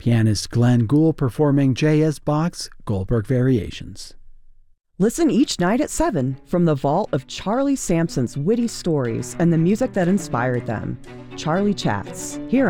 Pianist Glenn Gould performing J.S. Bach's Goldberg Variations. Listen each night at 7 from the vault of Charlie Sampson's witty stories and the music that inspired them. Charlie Chats, here